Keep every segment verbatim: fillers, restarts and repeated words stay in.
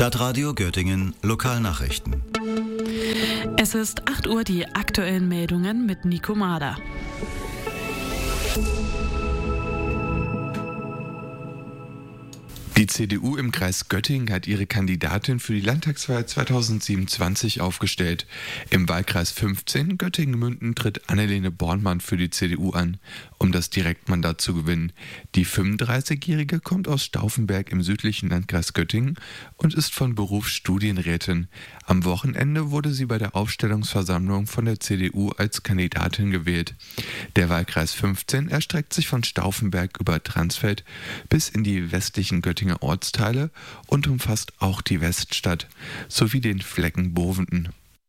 Stadtradio Göttingen Lokalnachrichten. Es ist acht Uhr, die aktuellen Meldungen mit Nico Mader. Die C D U im Kreis Göttingen hat ihre Kandidatin für die Landtagswahl zweitausendsiebenundzwanzig aufgestellt. Im Wahlkreis fünfzehn Göttingen-Münden tritt Annelene Bornmann für die C D U an, um das Direktmandat zu gewinnen. Die fünfunddreißigjährige kommt aus Stauffenberg im südlichen Landkreis Göttingen und ist von Beruf Studienrätin. Am Wochenende wurde sie bei der Aufstellungsversammlung von der C D U als Kandidatin gewählt. Der Wahlkreis fünfzehn erstreckt sich von Stauffenberg über Transfeld bis in die westlichen Göttinger Ortsteile und umfasst auch die Weststadt sowie den Flecken Bovenden.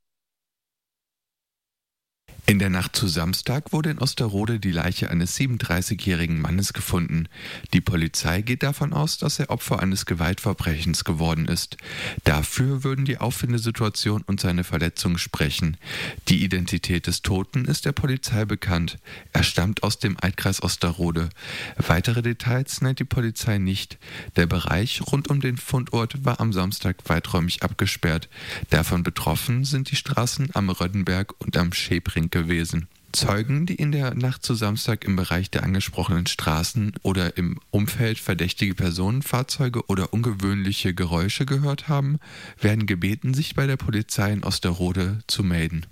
In der Nacht zu Samstag wurde in Osterode die Leiche eines siebenunddreißigjährigen Mannes gefunden. Die Polizei geht davon aus, dass er Opfer eines Gewaltverbrechens geworden ist. Dafür würden die Auffindesituation und seine Verletzungen sprechen. Die Identität des Toten ist der Polizei bekannt. Er stammt aus dem Altkreis Osterode. Weitere Details nennt die Polizei nicht. Der Bereich rund um den Fundort war am Samstag weiträumig abgesperrt. Davon betroffen sind die Straßen am Röddenberg und am Schäbring gewesen. Zeugen, die in der Nacht zu Samstag im Bereich der angesprochenen Straßen oder im Umfeld verdächtige Personen, Fahrzeuge oder ungewöhnliche Geräusche gehört haben, werden gebeten, sich bei der Polizei in Osterode zu melden.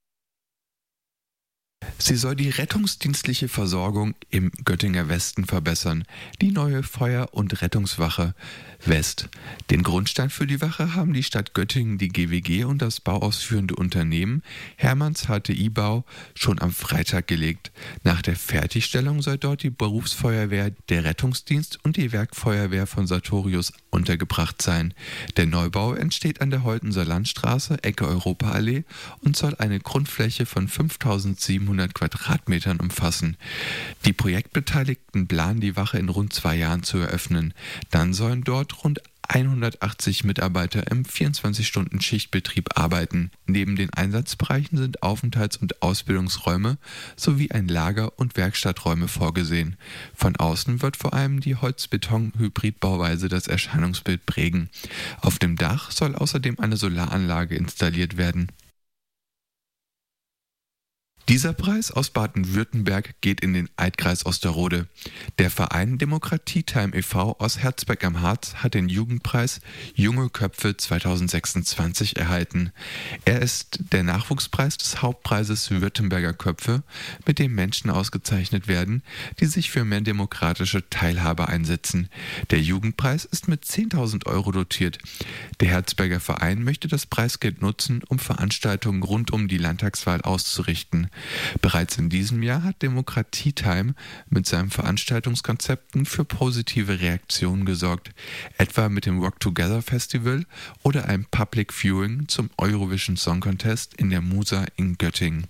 Sie soll die rettungsdienstliche Versorgung im Göttinger Westen verbessern. Die neue Feuer- und Rettungswache West. Den Grundstein für die Wache haben die Stadt Göttingen, die G W G und das bauausführende Unternehmen Hermanns H T I-Bau schon am Freitag gelegt. Nach der Fertigstellung soll dort die Berufsfeuerwehr, der Rettungsdienst und die Werkfeuerwehr von Sartorius untergebracht sein. Der Neubau entsteht an der Holtenser Landstraße, Ecke Europaallee und soll eine Grundfläche von fünftausendsiebenhundert Quadratmetern umfassen. Die Projektbeteiligten planen, die Wache in rund zwei Jahren zu eröffnen. Dann sollen dort rund hundertachtzig Mitarbeiter im vierundzwanzig-Stunden-Schichtbetrieb arbeiten. Neben den Einsatzbereichen sind Aufenthalts- und Ausbildungsräume sowie ein Lager- und Werkstatträume vorgesehen. Von außen wird vor allem die Holz-Beton-Hybrid-Bauweise das Erscheinungsbild prägen. Auf dem Dach soll außerdem eine Solaranlage installiert werden. Dieser Preis aus Baden-Württemberg geht in den Altkreis Osterode. Der Verein Demokratie-Time e V aus Herzberg am Harz hat den Jugendpreis Junge Köpfe zweitausendsechsundzwanzig erhalten. Er ist der Nachwuchspreis des Hauptpreises Württemberger Köpfe, mit dem Menschen ausgezeichnet werden, die sich für mehr demokratische Teilhabe einsetzen. Der Jugendpreis ist mit zehntausend Euro dotiert. Der Herzberger Verein möchte das Preisgeld nutzen, um Veranstaltungen rund um die Landtagswahl auszurichten. Bereits in diesem Jahr hat Demokratie-Time mit seinen Veranstaltungskonzepten für positive Reaktionen gesorgt, etwa mit dem Rock Together Festival oder einem Public Viewing zum Eurovision Song Contest in der Musa in Göttingen.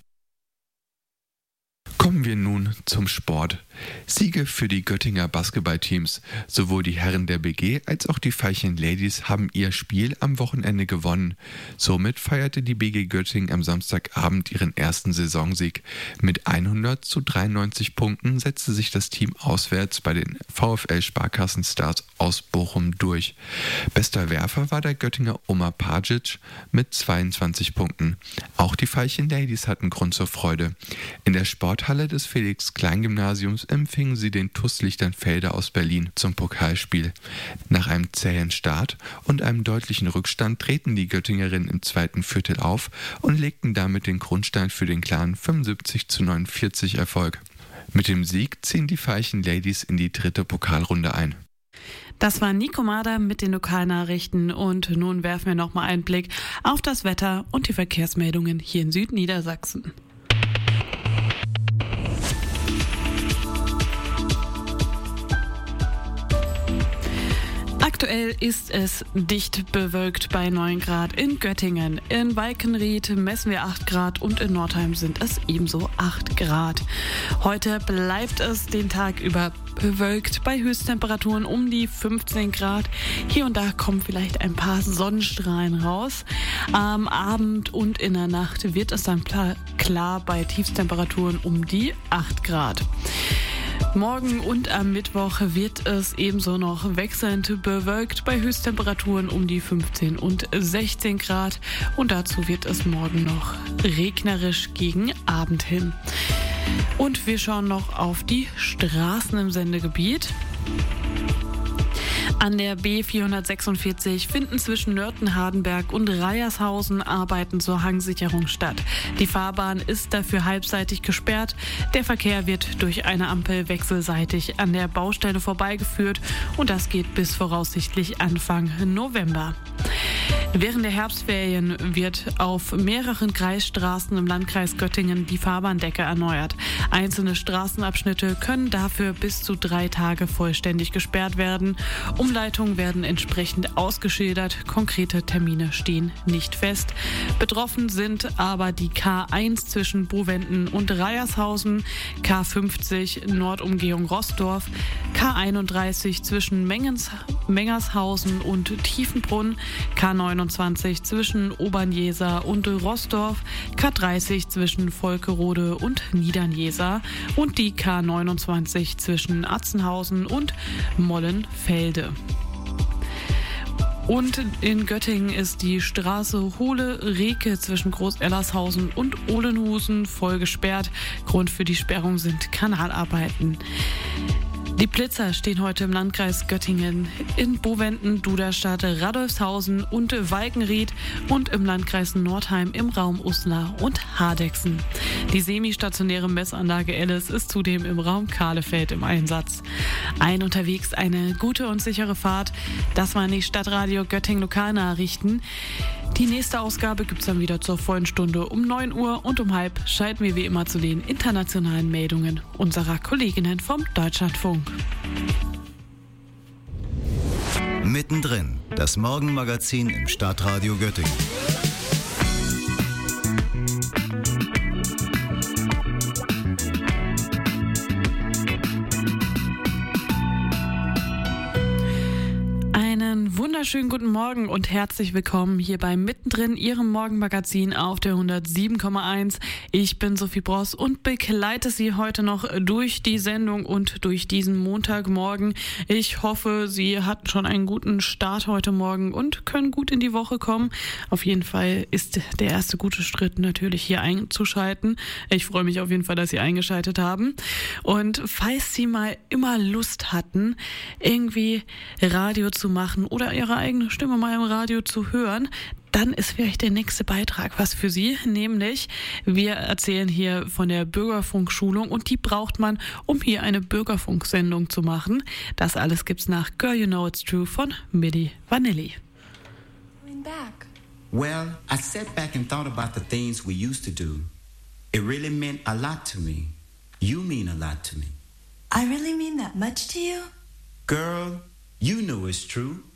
Kommen wir nun zum Sport. Siege für die Göttinger Basketballteams. Sowohl die Herren der B G als auch die Veilchen Ladies haben ihr Spiel am Wochenende gewonnen. Somit feierte die B G Göttingen am Samstagabend ihren ersten Saisonsieg. Mit hundert zu dreiundneunzig Punkten setzte sich das Team auswärts bei den VfL Sparkassenstars aus Bochum durch. Bester Werfer war der Göttinger Omar Pajic mit zweiundzwanzig Punkten. Auch die Veilchen Ladies hatten Grund zur Freude. In der Sporthalle des Felix-Klein-Gymnasiums empfingen sie den T U S Lichternfelde aus Berlin zum Pokalspiel. Nach einem zähen Start und einem deutlichen Rückstand treten die Göttingerinnen im zweiten Viertel auf und legten damit den Grundstein für den klaren fünfundsiebzig zu neunundvierzig Erfolg. Mit dem Sieg ziehen die Veilchen Ladies in die dritte Pokalrunde ein. Das war Nico Mader mit den Lokalnachrichten und nun werfen wir nochmal einen Blick auf das Wetter und die Verkehrsmeldungen hier in Südniedersachsen. Aktuell ist es dicht bewölkt bei neun Grad in Göttingen. In Walkenried messen wir acht Grad und in Nordheim sind es ebenso acht Grad. Heute bleibt es den Tag über bewölkt bei Höchsttemperaturen um die fünfzehn Grad. Hier und da kommen vielleicht ein paar Sonnenstrahlen raus. Am Abend und in der Nacht wird es dann klar bei Tiefstemperaturen um die acht Grad. Morgen und am Mittwoch wird es ebenso noch wechselnd bewölkt bei Höchsttemperaturen um die fünfzehn und sechzehn Grad. Und dazu wird es morgen noch regnerisch gegen Abend hin. Und wir schauen noch auf die Straßen im Sendegebiet. An der B vierhundertsechsundvierzig finden zwischen Nörten-Hardenberg und Reiershausen Arbeiten zur Hangsicherung statt. Die Fahrbahn ist dafür halbseitig gesperrt. Der Verkehr wird durch eine Ampel wechselseitig an der Baustelle vorbeigeführt und das geht bis voraussichtlich Anfang November. Während der Herbstferien wird auf mehreren Kreisstraßen im Landkreis Göttingen die Fahrbahndecke erneuert. Einzelne Straßenabschnitte können dafür bis zu drei Tage vollständig gesperrt werden. Umleitungen werden entsprechend ausgeschildert. Konkrete Termine stehen nicht fest. Betroffen sind aber die K eins zwischen Bovenden und Reiershausen, K fünfzig Nordumgehung Roßdorf, K einunddreißig zwischen Mengens, Mengershausen und Tiefenbrunn, K neunundzwanzig zwischen Obernjeser und Roßdorf, K dreißig zwischen Volkerode und Niedernjeser und die K neunundzwanzig zwischen Atzenhausen und Mollenfelde. Und in Göttingen ist die Straße Hohle-Reke zwischen Groß-Ellershausen und Ohlenhusen voll gesperrt. Grund für die Sperrung sind Kanalarbeiten. Die Blitzer stehen heute im Landkreis Göttingen in Bovenden, Duderstadt, Radolfshausen und Walkenried und im Landkreis Nordheim im Raum Uslar und Hardegsen. Die semistationäre Messanlage Ellis ist zudem im Raum Kahlefeld im Einsatz. Ein unterwegs eine gute und sichere Fahrt. Das waren die Stadtradio Göttingen Lokalnachrichten. Die nächste Ausgabe gibt's dann wieder zur vollen Stunde um neun Uhr und um halb schalten wir wie immer zu den internationalen Meldungen unserer Kolleginnen vom Deutschlandfunk. Mittendrin, das Morgenmagazin im Stadtradio Göttingen. Wunderschönen guten Morgen und herzlich willkommen hier bei Mittendrin, Ihrem Morgenmagazin auf der hundertsieben Komma eins. Ich bin Sophie Bross und begleite Sie heute noch durch die Sendung und durch diesen Montagmorgen. Ich hoffe, Sie hatten schon einen guten Start heute Morgen und können gut in die Woche kommen. Auf jeden Fall ist der erste gute Schritt natürlich hier einzuschalten. Ich freue mich auf jeden Fall, dass Sie eingeschaltet haben. Und falls Sie mal immer Lust hatten, irgendwie Radio zu machen oder Ihre eigene Stimme mal im Radio zu hören, dann ist vielleicht der nächste Beitrag was für Sie, nämlich wir erzählen hier von der Bürgerfunkschulung und die braucht man, um hier eine Bürgerfunksendung zu machen. Das alles gibt's nach Girl You Know It's True von Milli Vanilli. Back. Well, I sat back and thought about the things we used to do. It really meant a lot to me. You mean a lot to me. I really mean that much to you? Girl, you know it's true.